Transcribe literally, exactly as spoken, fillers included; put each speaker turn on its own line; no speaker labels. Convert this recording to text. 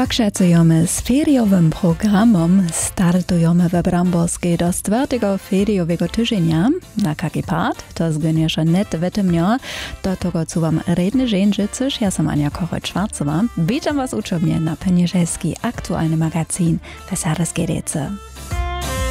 Pokračujemy z feriowym programom. Startujemy we Bramborskiej do czwartego feriowego tygodnia. Na kaki part, to zgoniesza net wytymnia. Do tego, co wam redny żężycysz, ja sam Ania Kochel-Schwarzowa. Witam was uczobnie na Peniżelski aktualny magazyn Wesares Gerece.